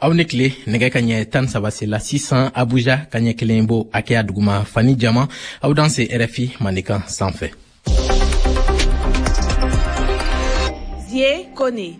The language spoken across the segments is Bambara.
aw ni tile nɛgɛ ka ɲɛ 17 la 600 Abuja ka ɲɛ 1 bo akɛya duguma Fani Jama aw dan se RFI Manikan sanfɛ. Zie Kone.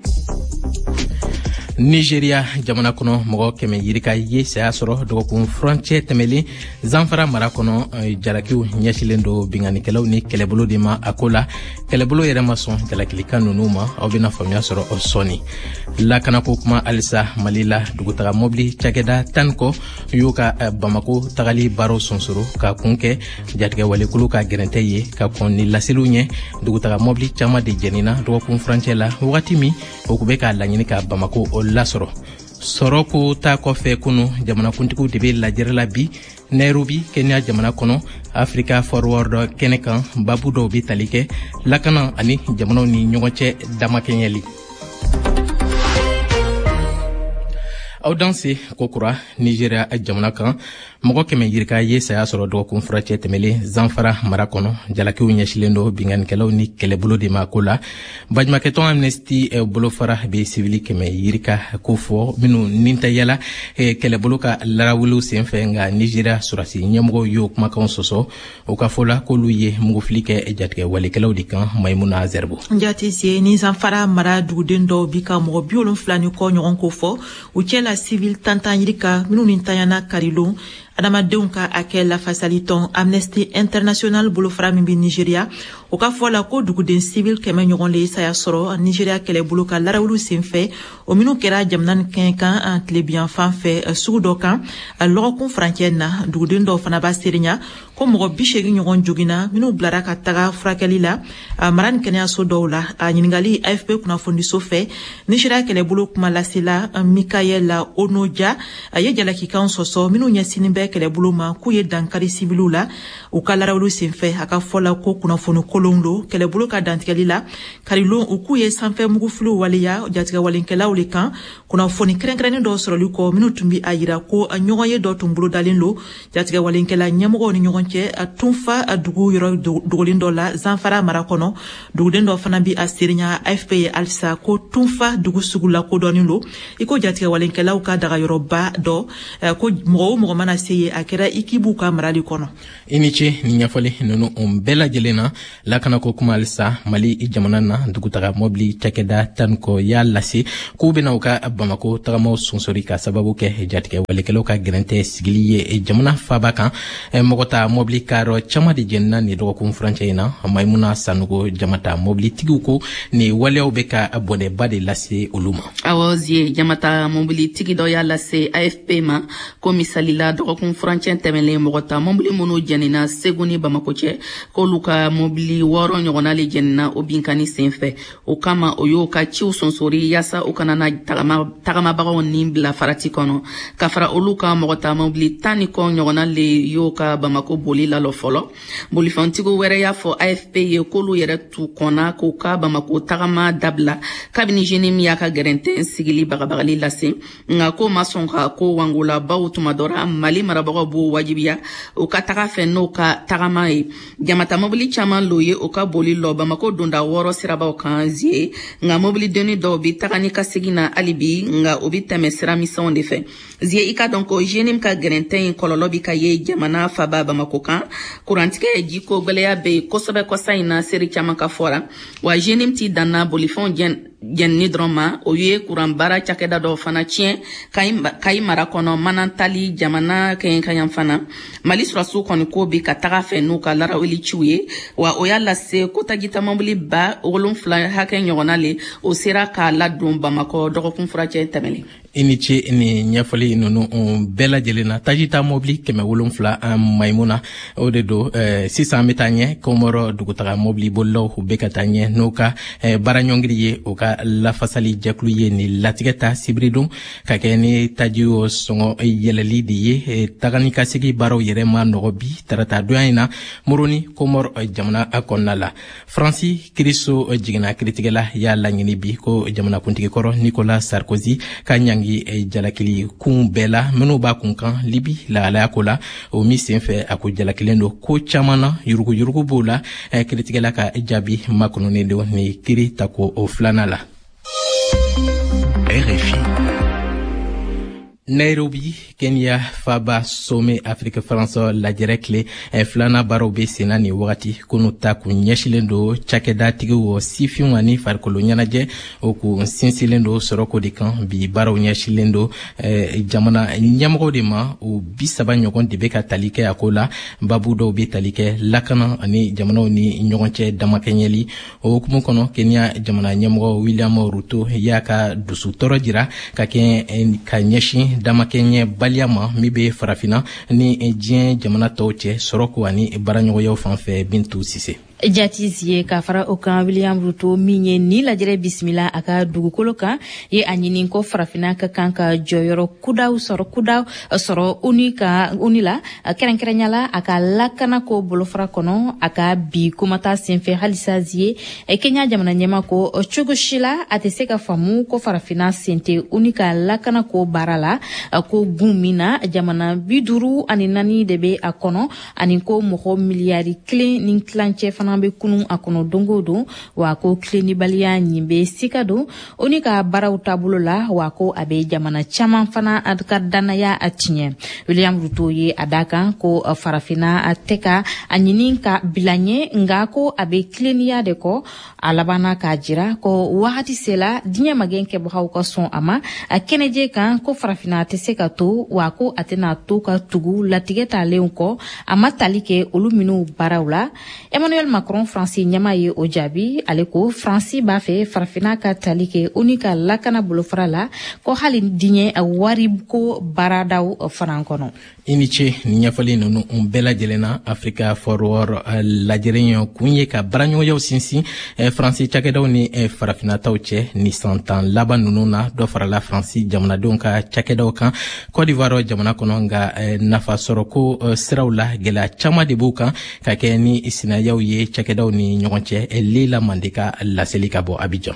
Nigeria jamana kɔnɔ mɔgɔ kɛmɛ yirika ye saya sɔrɔ dɔgɔkun furancɛ tɛmɛlen Zamfara mara kɔnɔ jalakiw ɲɛsilen do binganikɛlaw ni kɛlɛbolo de ma a ko la kɛlɛbolo yɛrɛ ma sɔn jalakilikan ninnu ma aw bɛna faamuya sɔrɔ o sɔni lakanako kuma alisa Mali la dugutaga mobili cakɛda 10 kɔ y'u ka Bamako tagali baaraw sonsoro ka kun kɛ jatigɛ walekulu ka gɛrɛntɛ ye ka kɔn ni laseliw ɲɛ dugutaga mobili caman de jɛnina dɔgɔkun furancɛ la wagati min o kun bɛ ka laɲini ka Bamako lasɔrɔ sɔrɔ ko ta kɔfɛ kunu jamanakuntigiw de bɛ lajɛrɛ la bi Nairobi Kenya jamana kɔnɔ Africa Forward kɛnɛ kan babu dɔw bɛ tali kɛ lakana ani jamanaw ni ɲɔgɔn cɛ damakɛɲɛli aw danse kokura Nigeria jamana kan mɔgɔ kɛmɛ yirika ye saya sɔrɔ dɔgɔkun furancɛ tɛmɛlen Zamfara mara kɔnɔ jalakiw ɲɛsilen do binganikɛlaw ni kɛlɛbolo de ma ko la bajumakɛtɔn Amnesty bolofara be sivili kɛmɛ yirika ko fɔ minnu nin tɛ yala kɛlɛbolo ka larawuliw senfɛ nga Nigeria surasi ɲɛmɔgɔw y'o kumakanw sɔsɔ o ka fɔ la k'olu ye mugufili kɛ jatigɛ walekɛlaw de kan Maimuna Zerbo njati se ni Zamfara mara duguden dɔw bi ka mɔgɔ 70 ni kɔ ɲɔgɔn ko fɔ u cɛla civil tantan yirika minnu ni tanyana karilon adamadenw ka akɛ lafasali tɔn Amnesty International bolofara min bi Nigeria o ka fɔ la ko duguden civil kɛmɛ ɲɔgɔn le saya sɔrɔ Nigeria kɛlɛbolo ka larawulu senfɛ o minnu kɛra jamana ni kɛn kan an tilebiyan fan fɛ sugu dɔ kan lɔgɔkun furancɛ na duguden dɔw fana b'a serinya ko mɔgɔ 80 ɲɔgɔn jogina minnu bilara ka taga furakɛli la mara ni kɛnɛyaso dɔw la a ɲiningali AFP kunnafoniso fɛ Nigeria kɛlɛbolo kuma lasela Mikael Onoja a ye jalakikan sɔsɔ minnu ɲɛsinin bɛ kɛlɛbolo ma k'u ye dankari sibiliw la u ka larawulu senfɛ a ka fɔ la ko kunnafoni kolon do kɛlɛbolo ka dantigɛli la karilon u k'u ye sanfɛ mugufiliw waleya jatigɛ walenkɛlaw le kan kunnafoni kɛrɛnkɛrɛnnen dɔw sɔrɔli kɔ minnu tun bi a yira ko ɲɔgɔn ye dɔ tun bolo dalen do jatigɛ walenkɛla ɲɛmɔgɔw ni ɲɔgɔn cɛ a tunfa a dugu yɔrɔ dogolen dɔ la Zamfara mara kɔnɔ duguden dɔ fana bi a serinya AFP ye alisa ko tunfa dugu sugu la kodɔnnen do iko jatigɛ walenkɛlaw ka daga yɔrɔba dɔ ko mɔgɔ o mɔgɔ mana se ye a kɛra ikibu ka marali kɔnɔ ini ce ni ɲɛfɔli ninnu bɛɛ lajɛlen na lakanako kuma alisa Mali jamana na dugutaga mobili cakɛda 10 kɔ y'a lase k'u bɛna u ka Bamako tagamaw sonsori ka sababu kɛ jatigɛ walekɛlaw ka gɛrɛntɛ sigili ye jamana faaba kan mɔgɔ ta mobili kayɔrɔ caman de jɛnina ni dɔgɔkun furancɛ in na Maimuna Sanogo jamata mobilitigiw ko ni waleyaw bɛ ka bɔnɛba de lase olu ma awɔ zie jamata mobilitigi dɔ y'a lase AFP ma ko misalila dɔgɔkun furancɛ tɛmɛlen mɔgɔ ta mobili minnu jɛnina Segu ni Bamako cɛ k'olu ka mobili 6 ɲɔgɔnna le jɛnina o binkani senfɛ o kama o y'o ka ciw sonsori yaasa o kana na tagamabagaw ni bila farati kɔnɔ ka fara olu ka mɔgɔ ta mobili 10 ni kɔ ɲɔgɔnna le y'o ka Bamako boli la lɔ fɔlɔ bolifɛntigiw wɛrɛ y'a fɔ AFP ye k'olu yɛrɛ tu kɔnna k'u ka Bamako tagama dabila kabini jeune min y'a ka gɛrɛntɛ sigili bagabagali lase nka ko ma sɔn ka ko wangola baw tuma dɔra Mali marabagaw b'o wajibiya o ka taga fɛ n'o ka tagama ye jamata mobili caman lo ye o ka boli lɔ Bamako donda 6 sirabaw kan zie nka mobili deni dɔw bi taga ni ka segin na alibi nka o bi tɛmɛ sira misɛnw de fɛ zie i ka dɔn ko jeune ka gɛrɛntɛ in kɔlɔlɔ bi ka ye jamana faba Bamako kan kurantigɛ jiko gwɛlɛya be kosɛbɛ kɔsa in na seri caman ka fɔra wa jeune ti danna bolifɛnw jɛnni dɔrɔn ma o ye kuran baara cakɛda dɔw fana tiɲɛ kayi mara kɔnɔ manantali jamana kɛɲɛkaɲan fana Mali surasiw kɔni ko bi ka taga fɛ n'u ka laraweli ciw ye wa o y'a lase ko tagita mobili ba 7 hakɛ ɲɔgɔnna le o sera k'a ladon Bamako dɔgɔkun furancɛ tɛmɛlen ini ce ni ɲɛfɔli ninnu bɛɛ lajɛlen na tajita mobili 7 Maimuna o de do sisan an bɛ taa ɲɛ Komɔrɔ dugutaga mobili bolilaw u bɛ ka taa ɲɛ n'o ka baaraɲɔngiri ye o ka lafasali jɛkulu ye ni latigɛ ta sibiri don ka kɛ ni tajiw sɔngɔ yɛlɛli de ye tagani ka segi baaraw yɛrɛ ma nɔgɔ bi tarata donya in na Moroni Komɔrɔ jamana kɔnɔna la Faransi kiriso jiginna kiritigɛla y'a laɲini bi ko jamanakuntigi kɔrɔ Nicolas Sarkozy ka ɲangi jalakili kun bɛɛ la minnu b'a kun kan Libi lahalaya ko la o min senfɛ a ko jalakilen do ko caman na yurugu b'o la kiritigɛla ka jaabi makɔnɔnen do ni kiri tako o filanan la RFI Nairobi, Kenya, Faba, Some, Afrique, France, la directe, Flana Barobe, Senani, Wati, Kunuta, Kunyashilendo, Chakeda, Tigo, Sifiumani, Farkolonianaje, Oku, Sinsilendo, Soroko de Kan, Bi Baro Nyashilendo, Jamana, Nyamrodema, ou Bisaba Nyogon de Beka Talike, Akola, Babudo Betalike, Lakana, Ani, Jamano, ni Nyogonche, Damakenyeli, Okumukono, Kenya, Jamana, Nyamro, William Ruto, Yaka, Dusu Torojira, Kaken, Kanyeshi, dama kenye baliama mi be farafina ni dien jamana tawche soroko ani baranyoyo fanfe Bintu Sise. Jatis ye ka fara o kan William Ruto minye ni lajere bismillah aka dugukolo kan ye anyinin ko farafina ka kan ka joyoro kudaw soro unila kerenkerenyala aka lakana ko bolofara kono aka bi kumata senfe halisa zie Kenya jamana nyema ko chugushila atese ka famu ko farafina sente unika lakana ko barala ko gumina jamana biduru ani nani debe akono ani ko moho miliari kle nin klanche be kunu akono dongodo wako klenibaliya nyimbe sikado onika baraw tabulo la wako abe jamana chaman fana adka danaya atinye William Ruto ye adaka ko farafina ateka anyininka bilanye ngako abe kleniya de ko alabana kajira ko wahati sela dinya magenke bohaw ko son ama keneje kan ko farafina teseka to wako atena to ka tugu latigeta leunko ama talike oluminu barawla Emmanuel Macron Francis Nyamaye Ojabi aleko Francis bafe farfina ka talike unika lakana bulofrala ko halin dinye warib ko baradaw frankono iniche nyafali nunu umbela jelena Africa Forward lajerenyo kunye ka baranyo yo sinsi Francis chakedaw ni farafina tawche ni santan laba nunu na do farala Francis jamana donka chakedaw kan Côte d'Ivoire jamana kono nga nafa soroko sirawla gela chama de buka ka ke ni isina yaw ye chakedaw ni nyonche Lila Mandeka la selika bo Abidjan.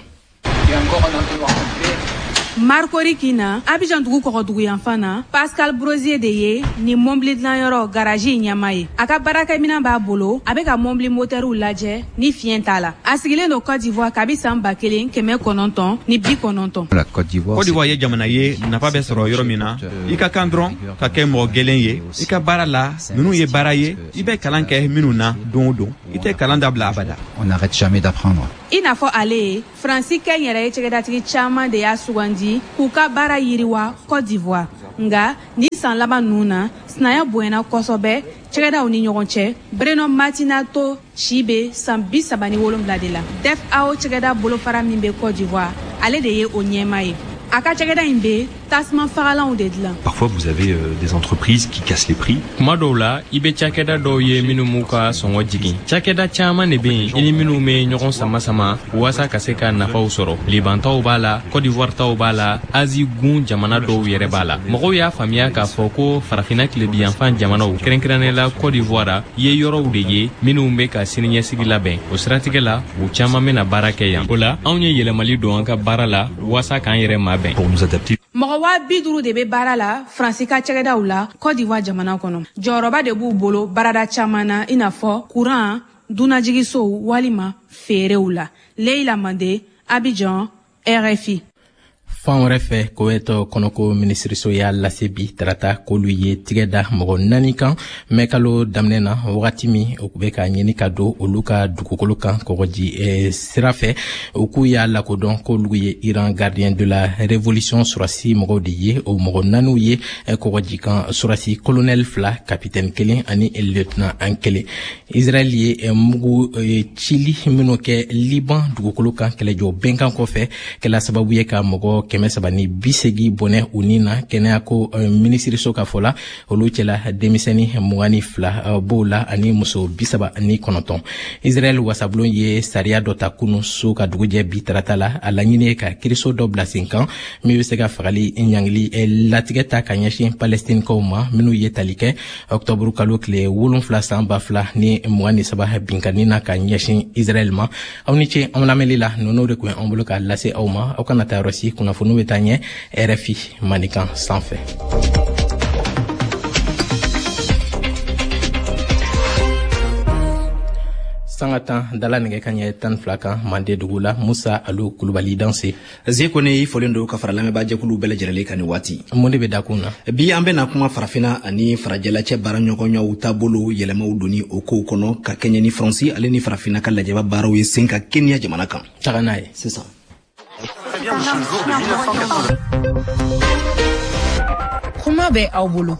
Marco Rikina, Abidjan dugu kokodugu yanfana, Pascal Brosier de ye, ni mombli dlanyoro garaji nyamaye. Aka baraka mina ba bolo, abeka mombli moteru laje, ni fientala. Asigile no Côte d'Ivoire kabisa mbakelen keme kononton, ni bi kononton. La Côte d'Ivoire ye jamana ye, na pa be soro yoro mina, ika kandron, ka ke mo gelen ye, ika barala, nunu ye baraye, ibe kalan ke minuna, don, ite kalan dabla abada. On n'arrête jamais d'apprendre. Ina fo ale, Francis Kenyere ye chegedatigi chama de ya sugandi, kuka bara yiriwa Côte d'Ivoire. Nga, ni san laba nuna, snaya buena kosobe, chegeda uni nyogonche, Breno Matinato, Chibe, san bisabani wolomla de la. Def ao chegeda bolofara mimbe Côte d'Ivoire, ale de ye onyemaye. Aka chegeda imbe, tasman faralan ou de dlan. Parfois, vous avez des entreprises qui cassent les prix. Madola, ibe chakeda doye minumuka songo jigi. Chakeda chama nebe, ini minume nyoron sama wasa kaseka nafa usoro. Libanta ubala, Côte d'Ivoire ta ubala, Asie gun jamana do yere bala. Mogo ya famia ka foko farafina klebi enfant jamana u. Krenkranela Côte d'Ivoire, ye yoro udeye, minume ka sininye sigila ben. Usratigela, u chama mena barake yan. Ola, aunye yele mali do anka barala, wasa kan yere maben. Pour nous adapter. Mogawa biduru de be barala, Francika chegeda ula, Côte d'Ivoire jamana kono. Joroba de bu bolo, barada chamana, inafo, courant, dunajigiso, walima, fereula. Leila Mande, Abidjan, RFI. Fan refe koweto konoko ministriso ya lasebi tarata koluye tigeda mogo nani kan mekalo damnena wakati mi okubeka nyeni kado oluka dukukolo kan kogoji sirafe oku ya lakodon koluye Iran gardien de la révolution surasi mogo de ye o mogo nanu ye kogoji kan surasi colonel fla capitaine kelen ani lieutenant ankele Israel ye mugu chili minoke Liban dukukolo kan kelejo benkan kofe kela sababu ye ka mogo kemesabani bisegi bone unina kenya ko ministre soka fola oluchela demiseni mugani fla bola ani muso bisaba ani konoton Israel wasablon ye saria dota kunu soka duguje bitratala alanyine ka kriso dobla 5 ans mi sega fagali nyangli latigeta kanyashi Palestine koma minu ye talike octobre kalokle wolon fla samba fla ni mugani sabah binkanina kanyashi Israel ma awniche amnamelila nono de ko omboloka lase awma akanata rosi kuna funu betanye RFI Manikan sans fait. sangatan dala nege kanye tan flaka mande dugula Musa Alu Kulubali danse Zekone folendo ka faralame ba jekulu bele jerele kani wati monde be dakuna bi ambe na kuma farafina ani farajela che baranyogo nya utabolo yelema udoni oko kono ka Kenya ni France ale ni farafina ka lajeba baro ye senka Kenya jamana kan taganaye c'est ça. Kuma be aw bolo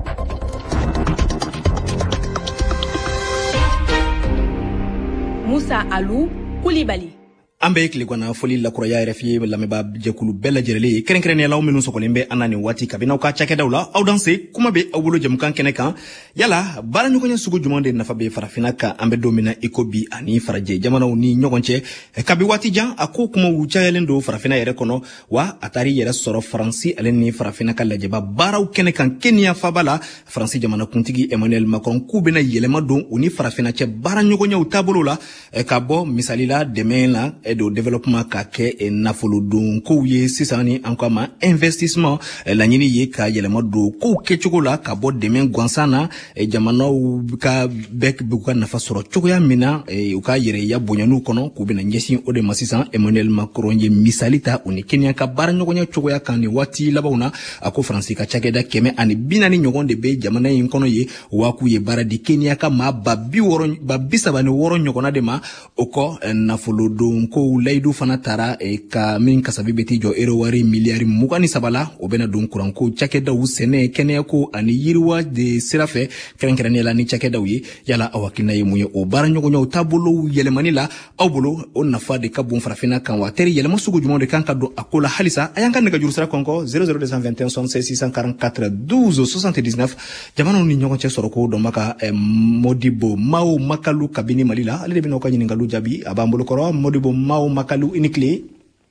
Musa Alu Kulibali. Ambe kilikwana foli la kuraya RFI lameba jekulu bela jerele kerenkrene law minu sokolembe anani wati kabina ka chake dawla aw danse kuma be awulo jamkan kenekan yala bara nyugo sugu jumande nafa be farafina ka ambe domina ikobi ani faraje jamana ni nyogonche kabi wati jan ako kuma wucha yelendo farafina yere kono wa atari yere soro franci aleni farafina ka lajeba bara kenekan Kenya fabala franci jamana kuntigi Emmanuel Macron kubena yelema don uni farafina che bara nyugo nya utabolo la kabo misalila demena edo développement ka ke nafolo don ko ye sisani encore ma investissement la nyini ye ka yelema do ko ke chokola ka bo demen gwansana jamana ka bek buka nafa soro chokoya mina u ka yere ya bonyanu kono ko bena nyesi o de masisan Emmanuel Macron ye misalita uni Kenya ka bar nyogonya chokoya kan ni wati labawna ako France ka chageda keme ani binani nyogonde be jamana yin kono ye wa ku ye bara di Kenya ka ma babbi woro babbi sabani woro nyogona de ma oko nafolo don ko laydu fana tara ka min kasabi beti jo erowari miliari mugani sabala obena don kuranko chakeda usene kene ko ani yirwa de sirafe kerenkerene la ni chakeda wi yala awakina yemuye o baranyogo nyaw tabolo yelemanila awbolo on nafa de kabon farafina kan wateri yelema sugu jumonde kan kado akola halisa ayanka nega jurusara konko 00221 644 12 79 jamano ni nyogo che soroko do maka Modibo Mao Makalu kabini malila ale de binoka nyingalu jabi abambolo koro Modibo Mao Makalu inikle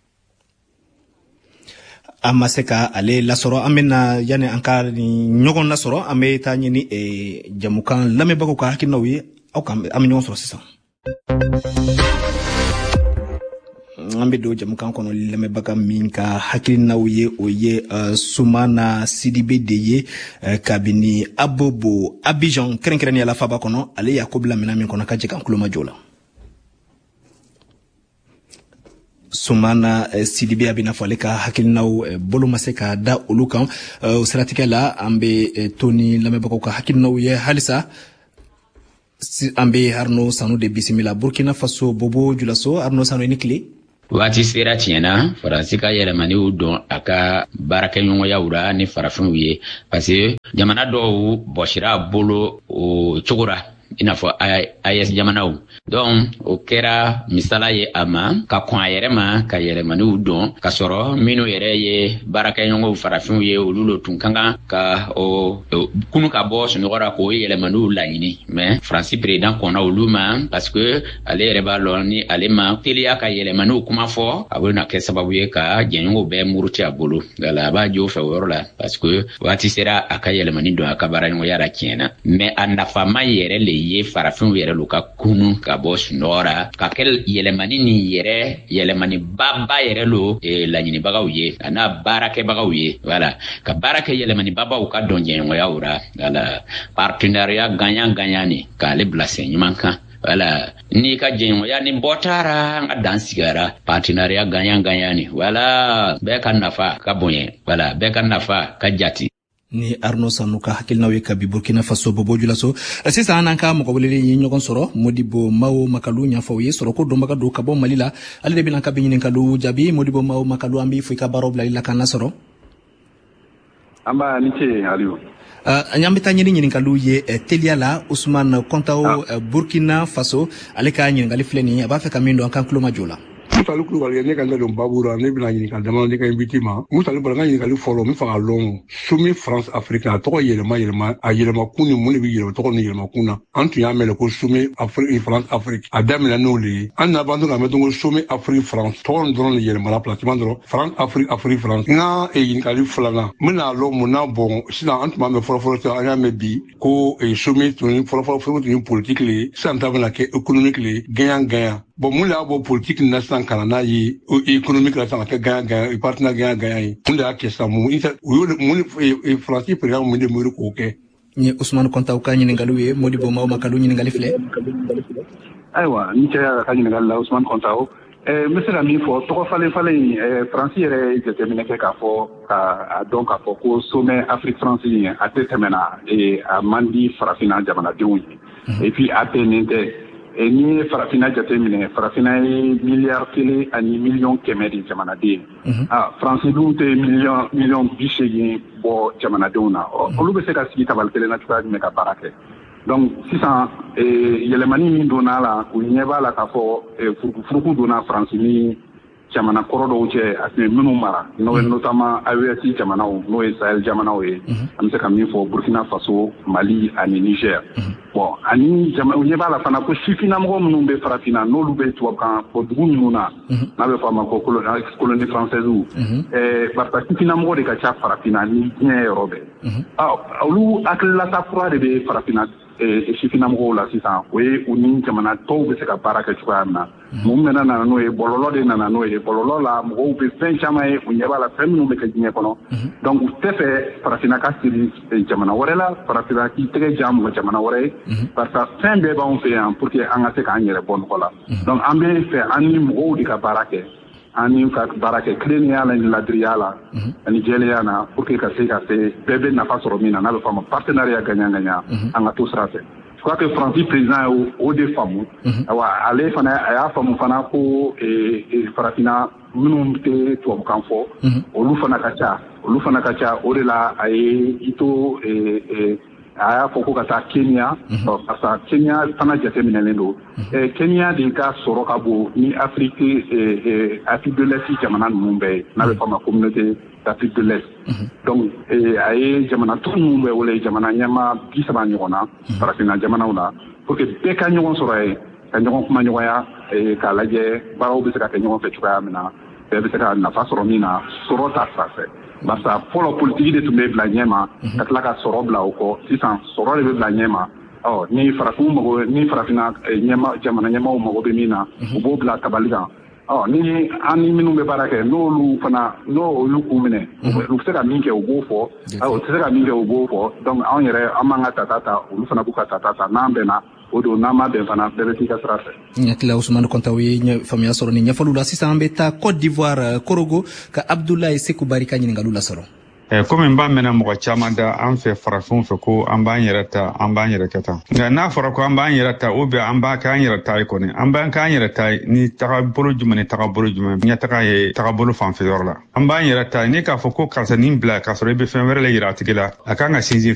amaseka ale lasoro amena yani ankar ni nyogon lasoro ame ta nyini jamukan lame bako ka hakinawi au kam am nyon soro sisa ambe do jamukan kono lame baka minka hakinawi oye Soumana Sidibé Deye kabini Abobo Abidjan kerenkereni ala faba kono ale Yakob Lamina min kono kaje kan kuluma jola Soumana Sidibé abina faleka hakilnaw bolo maseka da ulukan siratikela ambe Tony lamebako ka hakilnaw ye halisa ambe Arno Sanu de Bisimila Burkina Faso Bobo Julaso Arno Sanu nikli Wati sera tiɲɛna Faransi ka yɛlɛmaniw don a ka baarakɛɲɔgɔnya wura ni farafinw ye parce que jamana dɔw bɔsira bolo o cogo ra i n'a fɔ AES jamanaw donc o kɛra misala ye a ma ka kɔn a yɛrɛ ma ka yɛlɛmaniw don ka sɔrɔ minnu yɛrɛ ye baarakɛɲɔgɔnw farafinw ye olu lo tun ka kan ka kunu ka bɔ sunɔgɔ ra k'o yɛlɛmaniw laɲini mais Faransi président kɔnna olu ma parce que ale yɛrɛ b'a lɔn ni ale ma teliya ka yɛlɛmaniw kuma fɔ a bɛ na kɛ sababu ye ka jɛɲɔgɔnw bɛɛ muruti a bolo wala a b'a jo fɛ o yɔrɔ la parce que waati sera a ka yɛlɛmani don a ka baaraɲɔgɔnya la tiɲɛna mais a nafama yɛrɛ le ye farafinw yɛrɛ lu ka kunu ka bɔ sunɔgɔ ra ka kɛ yɛlɛmani ni yɛrɛ yɛlɛmani baba yɛrɛ lo laɲinibagaw ye a n'a baarakɛbagaw ye voilà ka baara kɛ yɛlɛmani babaw ka dɔn jɛɲɔgɔnyaw ra voilà partenariat gagnant ni k'ale bila sen ɲuman kan voilà ni ka jɛɲɔgɔnya ni bɔtara an ka dan sigara partenariat gagnant ni voilà bɛɛ ka nafa ka bonɲɛ voilà bɛɛ ka nafa ka jati ni Arno Sanu ka hakilnaw ye kabi Burkina Faso Bobo Julaso sisa ananka mokobelele yi nyogon soro Modibo Mao Makalu nyafaw ye soro ko do maka do kabo malila ale de bilan kabi nyinin kalu jabi Modibo Mao Makalu ambi fuika baro bla kan nasoro amba niche aliyo anyambe ta nyinin kalu ye Teliala Ousmane Kontao Burkina Faso ale ka nyinin gali fleni aba fe kamindo an kan kloma jola Musalu Kulubali ne kan don babura ne bina ɲini ka dama ne ka invité ma Musalu Kulubali ka ɲininkali fɔlɔ min faga lɔn Sumi France Afrique a tɔgɔ yɛlɛma a yɛlɛmakun ni mun de bɛ yɛlɛma tɔgɔ ni yɛlɛmakun na an tun y'a mɛn ko Sumi Afrique France Afrique a daminɛ n'o de ye an naban ka mɛn ko Sumi Afrique France tɔgɔ dɔrɔn de yɛlɛmana placement dɔrɔn France Afrique France n ka ɲininkali filanan n bɛna lɔn mun na bɔn sisan an tun b'a mɛn fɔlɔfɔlɔ an y'a mɛn bi ko Sumi tun fɔlɔfɔlɔ tun ye politique le ye sisan ta bɛna kɛ économique le ye gagnant bon mun de y'a bɔ politique na sisan kana n'a ye économique la sisan ka kɛ gagnant partenaire gagnant ye mun de y'a kɛ sisan mun Faransi président mun de mori k'o kɛ ni Ousmane Kontao ka ɲininkali ye Modibo Mao Makalu ɲininkali filɛ Aiwa, ni cɛ ka ɲininkali la Usman Kontao. N bɛ se ka min fɔ tɔgɔ falen Faransi yɛrɛ jateminɛ kɛ k'a fɔ k'a dɔn k'a fɔ ko sommet Afrique France a tɛ tɛmɛna a man di farafinna jamanadenw ye. Et puis a bɛnnen tɛ n'i ye farafinna jateminɛ farafinna ye miliyari 1 ani miliyɔn 100 de jamanaden. Faransi dun tɛ miliyɔn 80 bɔ jamanadenw na. Olu bɛ se ka sigi tabali kelen na cogoya jumɛn ka baara kɛ. Donc sisan yɛlɛmani min donna la u ɲɛ b'a la k'a fɔ furukufuruku donna Faransi ni jamana kɔrɔ dɔw cɛ a tun ye minnu mara n'o ye notamment AES jamanaw n'o ye Sahel jamanaw ye an bɛ se ka min fɔ Burkina Faso Mali ani Niger bon ani u ɲɛ b'a la fana ko sifinnamɔgɔ minnu bɛ farafinna n'olu bɛ tubabukan fɔ dugu minnu na n'a bɛ fɔ a ma ko colonie française barisa sifinnamɔgɔ de ka ca farafinna ni diɲɛ yɔrɔ bɛɛ olu hakililata kura de bɛ farafinna sifinnamɔgɔw la sisan o ye u ni jamana tɔw bɛ se ka baara kɛ cogoya min na mun bɛna nana n'o ye bɔlɔlɔ de nana n'o ye bɔlɔlɔ la mɔgɔw bɛ fɛn caman ye u ɲɛ b'a la fɛn minnu bɛ kɛ diɲɛ kɔnɔ donc u tɛ fɛ farafinna ka siri jamana wɛrɛ la farafinna k'i tɛgɛ jan mɔgɔ jamana wɛrɛ ye barisa fɛn bɛɛ b'anw fɛ yan pour que an ka se k'an yɛrɛ bɔ nɔgɔ la donc an bɛ fɛ an ni mɔgɔw de ka baara kɛ an ni ka baara kɛ tilennenya la ni ladiriya la ani jɛlenya na pour que ka se bɛɛ bɛ nafa sɔrɔ min na n'a bɛ fɔ a ma partenariat gagnant-gagnant an ka to sira fɛ. Je crois que Faransi président ye o de faamu ale fana a y'a faamu fana ko farafinna minnu tɛ tubabukan fɔ olu fana ka ca o de la a ye i to a y'a fɔ ko ka taa Kenya parce que Kenya fana jateminɛlen don Kenya de ka sɔrɔ ka bon ni Afrique de l'Est jamana ninnu bɛɛ ye n'a bɛ fɔ a ma communauté d'Afrique de l'Est donc a ye jamana tɔw minnu bɛ wele jamana ɲɛmaa 30 ɲɔgɔn na farafinna jamanaw la pour que bɛɛ ka ɲɔgɔn sɔrɔ yen ka ɲɔgɔn kuma ɲɔgɔnya k'a lajɛ baaraw bɛ se ka kɛ ɲɔgɔn fɛ cogoya min na bɛɛ bɛ se ka nafa sɔrɔ min na sɔrɔ ta sira fɛ. Barisa fɔlɔ politiki de tun bɛ bila ɲɛma ka tila ka sɔrɔ bila o kɔ sisan sɔrɔ de bɛ bila ɲɛma ni farafinna jamana ɲɛmaw mago bɛ min na u b'o bila tabali kan ni an ni minnu bɛ baara kɛ n'olu k'u minɛ u bɛ se ka min kɛ u b'o fɔ u tɛ se ka min kɛ u b'o fɔ donc anw yɛrɛ an b'an ka ta olu fana b'u ka ta n'an bɛnna o don n'an ma bɛn fana bɛɛ bɛ t'i ka sira fɛ. Ɲɛkila Usumani Kontao ye faamuya sɔrɔ ni ɲɛfɔliw la sisan an bɛ taa Côte d'Ivoire Korogo ka Abdoulaye Sekou Bari ka ɲininkaliw lasɔrɔ. Komi n b'a mɛnna mɔgɔ caman da an fɛ farafinw fɛ ko an b'an yɛrɛ ta an b'an yɛrɛ kɛ tan nka n'a fɔra ko an b'an yɛrɛ ta ou bien an b'a kɛ an yɛrɛ ta ye kɔni an b'an kɛ an yɛrɛ ta ye ni tagabolo jumɛn ni tagabolo jumɛn ɲɛtaga ye tagabolo fanfɛ yɔrɔ la an b'an yɛrɛ ta ni k'a fɔ ko karisa nin bila k'a sɔrɔ i bɛ fɛn wɛrɛ la yira a tigi la a kan ka sinsin